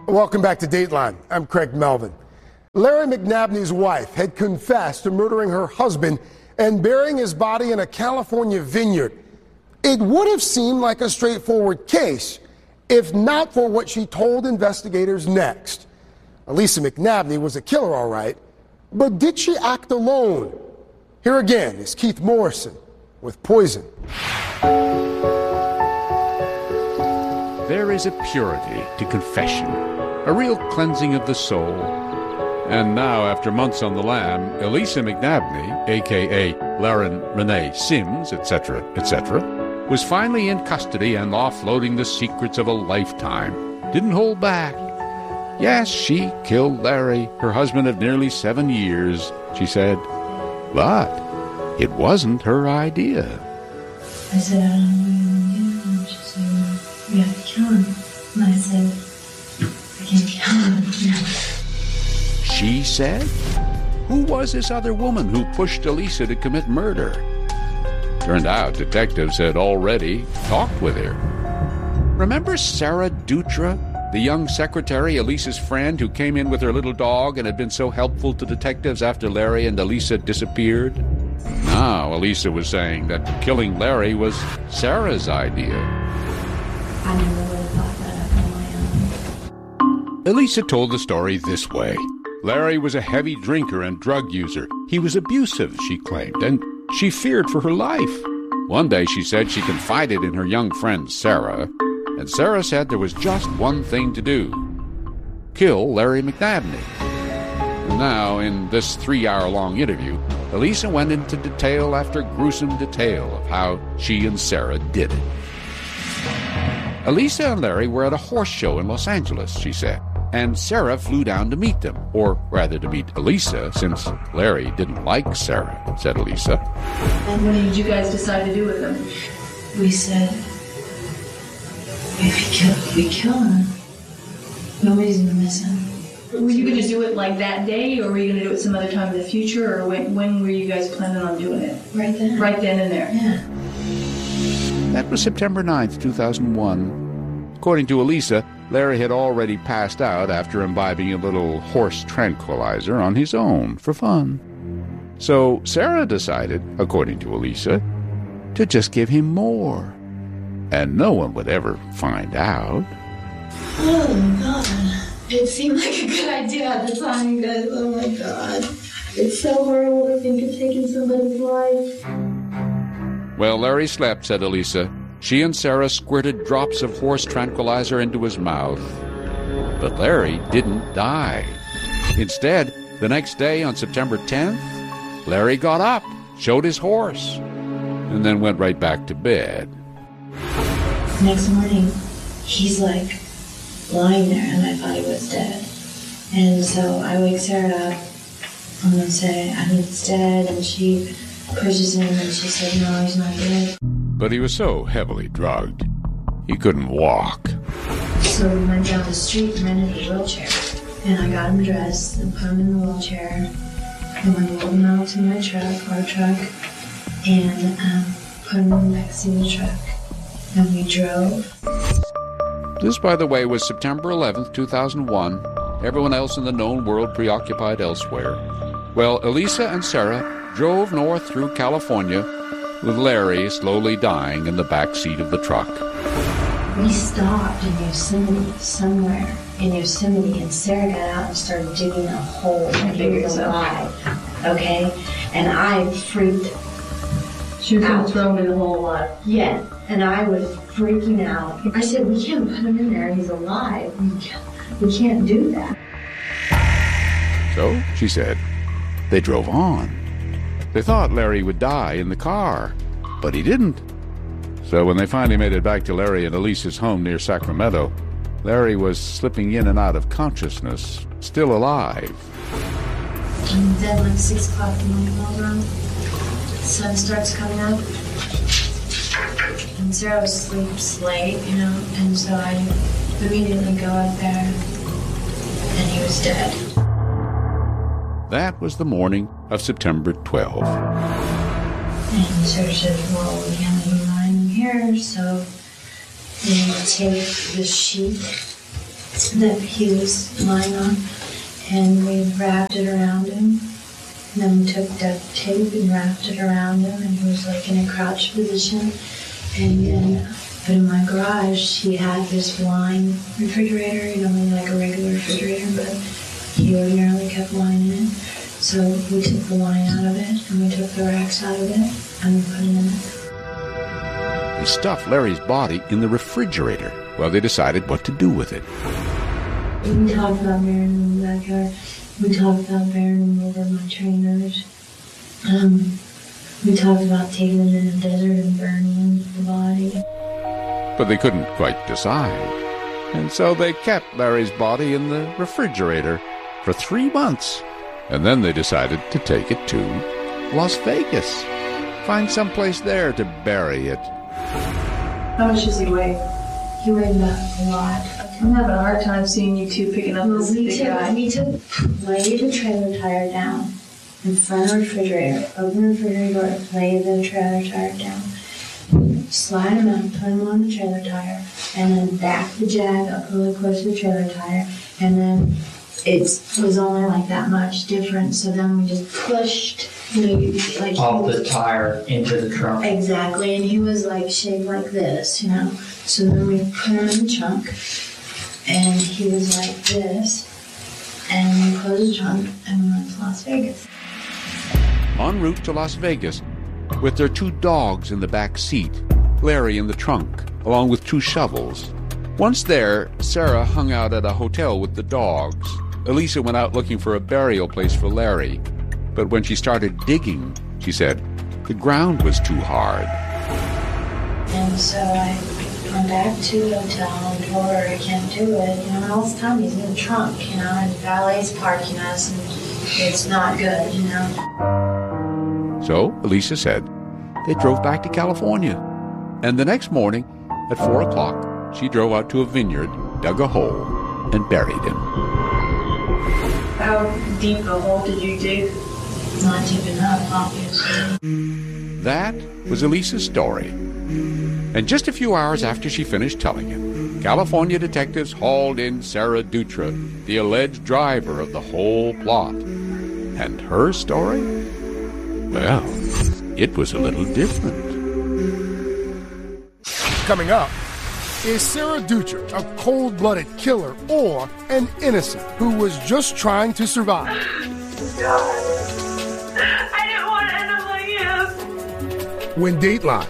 Welcome back to Dateline. I'm Craig Melvin. Larry McNabney's wife had confessed to murdering her husband and burying his body in a California vineyard. It would have seemed like a straightforward case if not for what she told investigators next. Elisa McNabney was a killer, all right, but did she act alone? Here again is Keith Morrison with Poison. There is a purity to confession, a real cleansing of the soul. And now, after months on the lam, Elisa McNabney, a.k.a. Lauren Renee Sims, etc., was finally in custody and offloading the secrets of a lifetime. Didn't hold back. Yes, she killed Larry, her husband of nearly 7 years, she said. But it wasn't her idea. I said, I don't know what you want to do. And she said, we have to kill him. And I said, I can't kill him. She said? Who was this other woman who pushed Elisa to commit murder? Turned out detectives had already talked with her. Remember Sarah Dutra, the young secretary, Elisa's friend, who came in with her little dog and had been so helpful to detectives after Larry and Elisa disappeared? Now Elisa was saying that killing Larry was Sarah's idea. I never would have thought that up on my own. Elisa told the story this way. Larry was a heavy drinker and drug user. He was abusive, she claimed, and she feared for her life. One day she said she confided in her young friend Sarah, and Sarah said there was just one thing to do: kill Larry McNabney. And now, in this 3-hour-long interview, Elisa went into detail after gruesome detail of how she and Sarah did it. Elisa and Larry were at a horse show in Los Angeles, she said, and Sarah flew down to meet them, or rather to meet Elisa, since Larry didn't like Sarah, said Elisa. And what did you guys decide to do with them? We said, if we kill him, nobody's gonna miss him. Were you going to do it like that day, or were you going to do it some other time in the future, or when were you guys planning on doing it? Right then. Right then and there? Yeah. That was September 9th, 2001. According to Elisa, Larry had already passed out after imbibing a little horse tranquilizer on his own for fun. So Sarah decided, according to Elisa, to just give him more. And no one would ever find out. Oh my God. It seemed like a good idea at the time, guys. Oh my God. It's so horrible to think of taking somebody's life. Well, Larry slept, said Elisa. She and Sarah squirted drops of horse tranquilizer into his mouth. But Larry didn't die. Instead, the next day on September 10th, Larry got up, showed his horse, and then went right back to bed. Next morning, he's like lying there, and I thought he was dead. And so I wake Sarah up and I say, I think he's dead, and she pushes him and she said, no, he's not dead. But he was so heavily drugged, he couldn't walk. So we went down the street and rented a wheelchair. And I got him dressed and put him in the wheelchair. And we rolled him out to my truck, our truck, and put him in the backseat of the truck. And we drove. This, by the way, was September 11th, 2001. Everyone else in the known world preoccupied elsewhere. Well, Elisa and Sarah drove north through California, with Larry slowly dying in the back seat of the truck. We stopped in Yosemite, somewhere in Yosemite, and Sarah got out and started digging a hole and he was alive. Okay? And I freaked She was going to throw him in the hole a lot. Yeah, and I was freaking out. I said, we can't put him in there, he's alive. We can't do that. So, she said, they drove on. They thought Larry would die in the car, but he didn't. So when they finally made it back to Larry and Elisa's home near Sacramento, Larry was slipping in and out of consciousness, still alive. I'm dead like 6 o'clock in the morning, around. The sun starts coming up. And Sarah sleeps late, and so I immediately go up there, and he was dead. That was the morning of September 12th. And Sarah said, well, we can't leave him lying here, so we take the sheet, that he was lying on, and we wrapped it around him. And then we took duct tape and wrapped it around him, and he was like in a crouched position. And then, but in my garage, he had this blind refrigerator, like a regular refrigerator, but he ordinarily kept wine in it. So we took the wine out of it, and we took the racks out of it, and we put it in it. They stuffed Larry's body in the refrigerator while they decided what to do with it. We talked about burying him in the backyard. We talked about burying him over my trainers. We talked about taking him in the desert and burning the body. But they couldn't quite decide. And so they kept Larry's body in the refrigerator for 3 months. And then they decided to take it to Las Vegas. Find some place there to bury it. How much does he weigh? He weighed about a lot. I'm having a hard time seeing you two picking up this big guy. We laid the trailer tire down in front of the refrigerator. Open the refrigerator door, lay the trailer tire down. Slide him out, put him on the trailer tire, and then back the jag up really close to the trailer tire. And then it was only like that much difference, so then we just pushed, off the tire into the trunk. Exactly, and he was like shaped like this, So then we put him in the trunk, and he was like this, and we closed the trunk, and we went to Las Vegas. En route to Las Vegas, with their 2 dogs in the back seat, Larry in the trunk, along with 2 shovels. Once there, Sarah hung out at a hotel with the dogs. Elisa went out looking for a burial place for Larry. But when she started digging, she said, the ground was too hard. And so I went back to the hotel and told her I can't do it. And all this time he's in the trunk, and valet's parking us, and it's not good, So Elisa said they drove back to California. And the next morning, at 4 o'clock, she drove out to a vineyard, dug a hole, and buried him. How deep a hole did you dig? Not deep enough, obviously. That was Elisa's story. And just a few hours after she finished telling it, California detectives hauled in Sarah Dutra, the alleged driver of the whole plot. And her story? Well, it was a little different. Coming up, is Sarah Dutra a cold-blooded killer or an innocent who was just trying to survive? God. I didn't want to end up like him. When Dateline